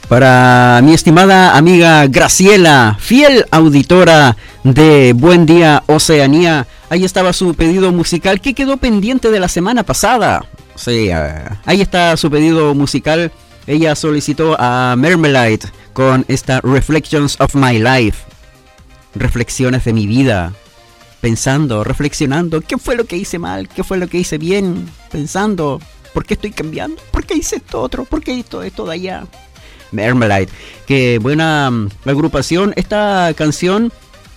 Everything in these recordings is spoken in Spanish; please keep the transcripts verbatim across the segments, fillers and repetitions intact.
Para mi estimada amiga Graciela, fiel auditora de Buen Día Oceanía, ahí estaba su pedido musical que quedó pendiente de la semana pasada. Sí, uh, ahí está su pedido musical. Ella solicitó a Mermelade con esta Reflections of My Life. Reflexiones de mi vida. Pensando, reflexionando, ¿qué fue lo que hice mal? ¿Qué fue lo que hice bien? Pensando, ¿por qué estoy cambiando? ¿Por qué hice esto otro? ¿Por qué esto, esto de allá? Mermelade, qué buena um, agrupación. Esta canción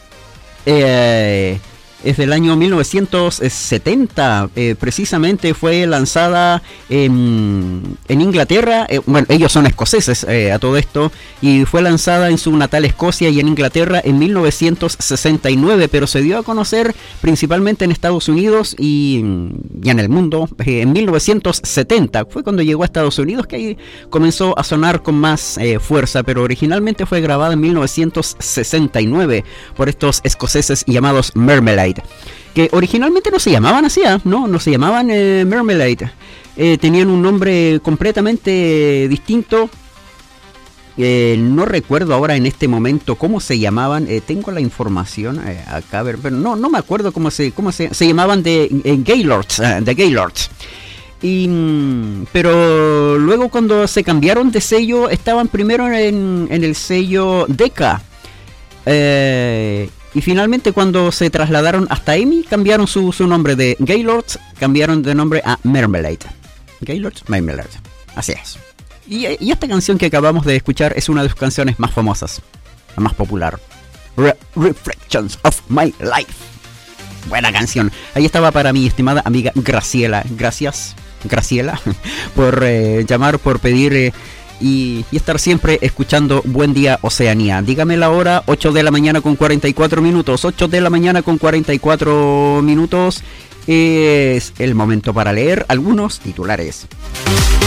eh, es del año mil novecientos setenta, eh, precisamente fue lanzada en, en Inglaterra. Eh, bueno, ellos son escoceses eh, a todo esto, y fue lanzada en su natal Escocia y en Inglaterra en mil novecientos sesenta y nueve, pero se dio a conocer principalmente en Estados Unidos y, y en el mundo eh, en mil novecientos setenta. Fue cuando llegó a Estados Unidos que ahí comenzó a sonar con más eh, fuerza, pero originalmente fue grabada en mil novecientos sesenta y nueve por estos escoceses llamados Mermelade, que originalmente no se llamaban así, ¿eh? no, no se llamaban eh, Mermelade, eh, tenían un nombre completamente distinto. Eh, no recuerdo ahora en este momento cómo se llamaban. Eh, tengo la información eh, acá, pero no, no me acuerdo cómo se, cómo se, se llamaban de eh, Gaylords, uh, de Gaylords. Y, pero luego cuando se cambiaron de sello, estaban primero en, en el sello Decca. Eh, Y finalmente cuando se trasladaron hasta E M I, cambiaron su, su nombre de Gaylords, cambiaron de nombre a Mermelade. Gaylords, Mermelade. Así es. Y, y esta canción que acabamos de escuchar es una de sus canciones más famosas, la más popular. Re- Reflections of My Life. Buena canción. Ahí estaba para mi estimada amiga Graciela. Gracias, Graciela, por eh, llamar, por pedir... Eh, Y, y estar siempre escuchando Buen Día Oceanía. Dígame la hora, ocho de la mañana con cuarenta y cuatro minutos. ocho de la mañana con cuarenta y cuatro minutos. Es el momento para leer algunos titulares.